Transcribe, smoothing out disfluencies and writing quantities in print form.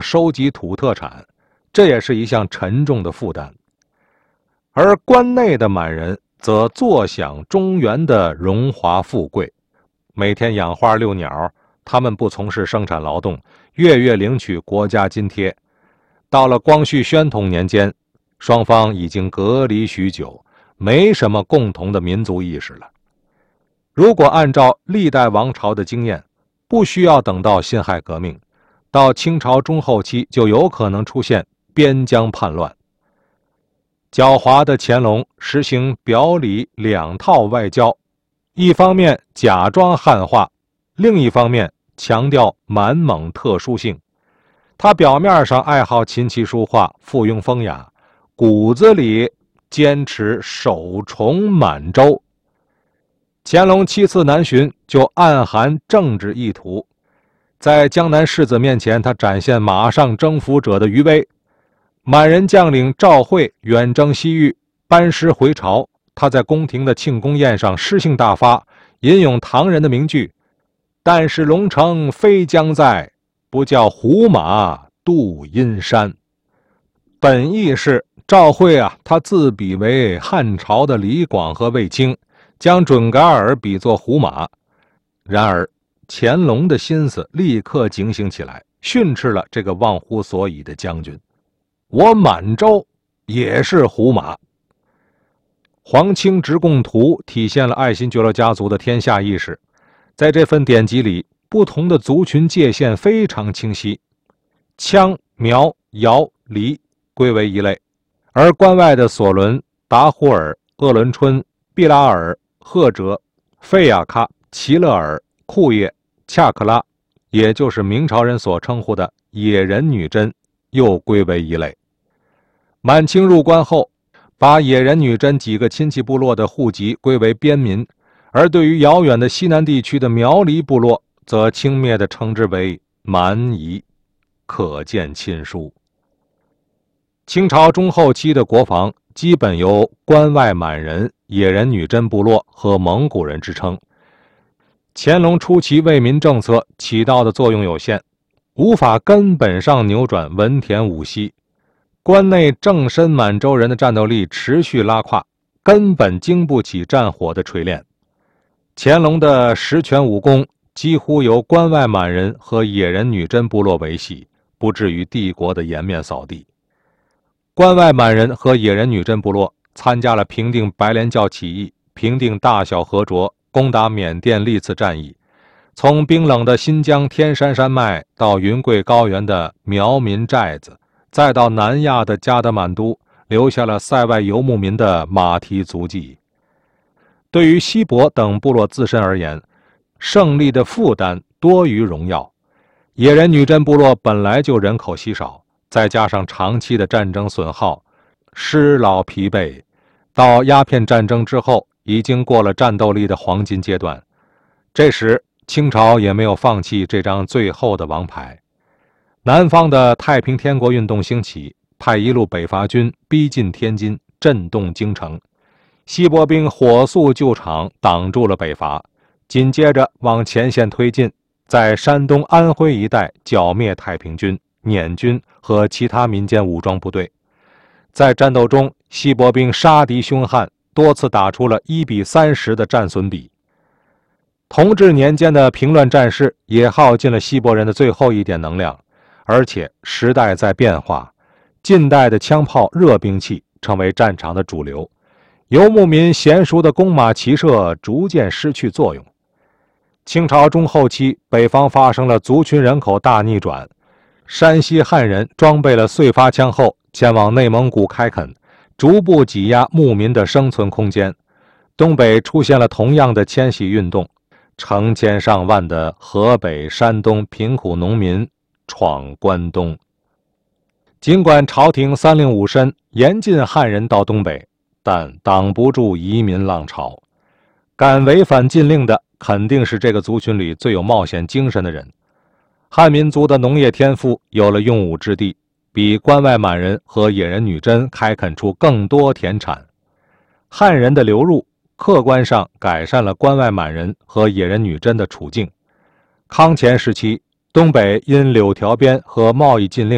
收集土特产，这也是一项沉重的负担。而关内的满人则坐享中原的荣华富贵，每天养花遛鸟，他们不从事生产劳动，月月领取国家津贴。到了光绪宣统年间，双方已经隔离许久，没什么共同的民族意识了。如果按照历代王朝的经验，不需要等到辛亥革命，到清朝中后期就有可能出现边疆叛乱。狡猾的乾隆实行表里两套外交，一方面假装汉化，另一方面强调满蒙特殊性。他表面上爱好琴棋书画，附庸风雅，骨子里坚持首崇满洲。乾隆7次南巡就暗含政治意图，在江南世子面前，他展现马上征服者的余威。满人将领赵惠远征西域，班师回朝，他在宫廷的庆功宴上诗兴大发，引用唐人的名句：但是龙城飞将在，不教胡马度阴山。本意是赵惠他自比为汉朝的李广和卫青，将准噶尔比作胡马。然而乾隆的心思立刻警醒起来，训斥了这个忘乎所以的将军：我满洲也是胡马。皇清直贡图体现了爱新觉罗家族的天下意识，在这份典籍里，不同的族群界限非常清晰，羌、苗、瑶、黎归为一类，而关外的索伦、达呼尔、鄂伦春、毕拉尔、赫哲、费亚喀、齐勒尔、库页、恰克拉，也就是明朝人所称呼的野人女真，又归为一类。满清入关后，把野人女真几个亲戚部落的户籍归为边民，而对于遥远的西南地区的苗黎部落，则轻蔑地称之为蛮夷，可见亲疏。清朝中后期的国防基本由关外满人、野人女真部落和蒙古人支撑。乾隆初期为民政策起到的作用有限，无法根本上扭转文田武西。关内正身满洲人的战斗力持续拉胯，根本经不起战火的锤炼。乾隆的实权武功几乎由关外满人和野人女真部落维系，不至于帝国的颜面扫地。关外满人和野人女真部落参加了平定白莲教起义、平定大小和卓、攻打缅甸历次战役，从冰冷的新疆天山山脉到云贵高原的苗民寨子，再到南亚的加德满都，留下了塞外游牧民的马蹄足迹。对于锡伯等部落自身而言，胜利的负担多于荣耀。野人女真部落本来就人口稀少，再加上长期的战争损耗，失劳疲惫，到鸦片战争之后，已经过了战斗力的黄金阶段。这时清朝也没有放弃这张最后的王牌。南方的太平天国运动兴起，派一路北伐军逼近天津，震动京城。锡伯兵火速救场，挡住了北伐，紧接着往前线推进，在山东安徽一带剿灭太平军、捻军和其他民间武装部队。在战斗中，锡伯兵杀敌凶悍，多次打出了1:30的战损比。同治年间的平乱战事也耗尽了锡伯人的最后一点能量，而且时代在变化，近代的枪炮热兵器成为战场的主流，游牧民娴熟的弓马骑射逐渐失去作用。清朝中后期，北方发生了族群人口大逆转，山西汉人装备了燧发枪后前往内蒙古开垦，逐步挤压牧民的生存空间。东北出现了同样的迁徙运动，成千上万的河北、山东贫苦农民闯关东。尽管朝廷三令五申严禁汉人到东北，但挡不住移民浪潮。敢违反禁令的肯定是这个族群里最有冒险精神的人。汉民族的农业天赋有了用武之地，比关外满人和野人女真开垦出更多田产。汉人的流入客观上改善了关外满人和野人女真的处境。康乾时期，东北因柳条边和贸易禁令